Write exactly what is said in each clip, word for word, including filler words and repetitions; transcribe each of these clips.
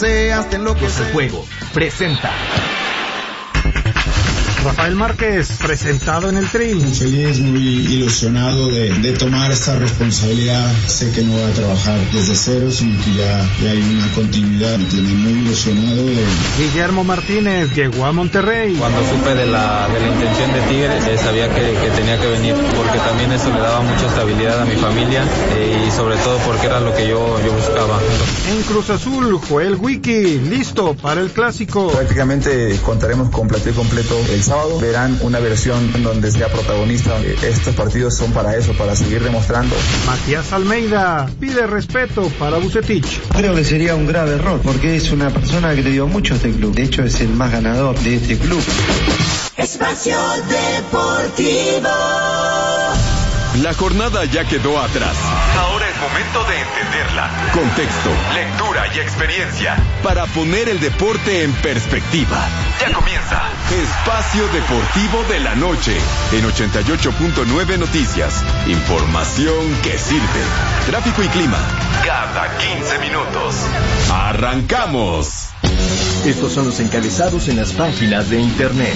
Hasta en lo que es el juego. Presenta. Rafael Márquez, presentado en el Tri. Muy feliz, muy ilusionado de, de tomar esta responsabilidad. Sé que no voy a trabajar desde cero, sino que ya, ya hay una continuidad. Me tiene muy ilusionado. De... Guillermo Martínez llegó a Monterrey. Cuando supe de la, de la intención de Tigres, eh, sabía que, que tenía que venir, porque también eso le daba mucha estabilidad a mi familia eh, y sobre todo porque era lo que yo, yo buscaba. En Cruz Azul, Joel Wiki, listo para el clásico. Prácticamente contaremos con plantel completo el sábado. Verán una versión en donde sea protagonista. Estos partidos son para eso, para seguir demostrando. Matías Almeida pide respeto para Vucetich. Creo que sería un grave error, porque es una persona que le dio mucho a este club. De hecho, es el más ganador de este club. Espacio Deportivo. La jornada ya quedó atrás. Ahora es momento de entenderla. Contexto, lectura y experiencia. Para poner el deporte en perspectiva. Ya comienza. Espacio Deportivo de la Noche. En ochenta y ocho punto nueve Noticias. Información que sirve. Tráfico y clima. Cada quince minutos. ¡Arrancamos! Estos son los encabezados en las páginas de internet.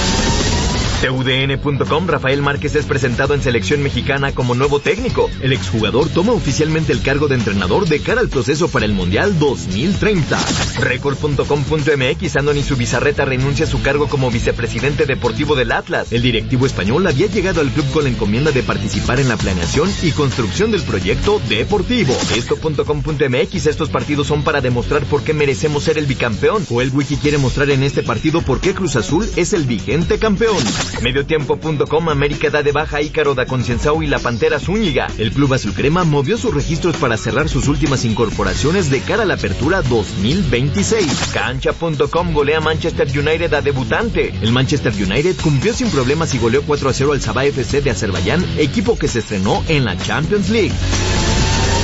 T U D N punto com, Rafael Márquez es presentado en selección mexicana como nuevo técnico. El exjugador toma oficialmente el cargo de entrenador de cara al proceso para el Mundial dos mil treinta. Record punto com punto m x, Andoni Zubizarreta renuncia a su cargo como vicepresidente deportivo del Atlas. El directivo español había llegado al club con la encomienda de participar en la planeación y construcción del proyecto deportivo. Esto punto com punto m x, estos partidos son para demostrar por qué merecemos ser el bicampeón. Joel Wiki quiere mostrar en este partido por qué Cruz Azul es el vigente campeón. Mediotiempo punto com, América da de baja a Ícaro da Concienzao y la Pantera Zúñiga. El club azulcrema movió sus registros para cerrar sus últimas incorporaciones de cara a la apertura dos mil veintiséis. Cancha punto com, golea Manchester United a debutante. El Manchester United cumplió sin problemas y goleó cuatro a cero al Sabah F C de Azerbaiyán, equipo que se estrenó en la Champions League.